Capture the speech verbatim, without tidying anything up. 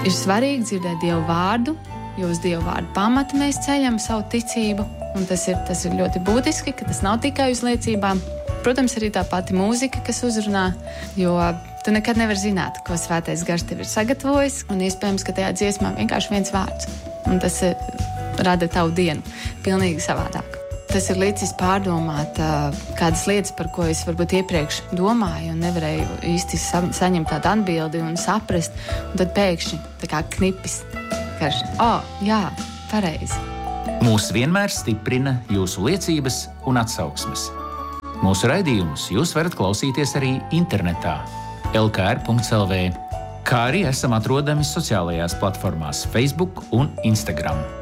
Ir svarīgi dzirdēt Dievu vārdu, jo uz Dievu vārdu pamata mēs ceļam savu ticību. Un tas ir, tas ir ļoti būtiski, ka tas nav tikai uz liecībām. Protams, arī tā pati mūzika, kas uzrunā, jo tu nekad nevar zināt, ko Svētais Gars tev ir sagatavojis. Un iespējams, ka tajā dziesmā vienkārši viens vārds. Un tas ir, rada tavu dienu pilnīgi savādāk. Tas ir līdzis pārdomāt uh, kādas lietas, par ko es varbūt iepriekš domāju un nevarēju īsti sa- saņemt tādu atbildi un saprast. Un tad pēkšņi tā kā knipis, ka, oh, jā, pareizi. Mūs vienmēr stiprina jūsu liecības un atsauksmes. Mūsu raidījumus jūs varat klausīties arī internetā el ka er punkts el vē, kā arī esam atrodami sociālajās platformās Facebook un Instagram.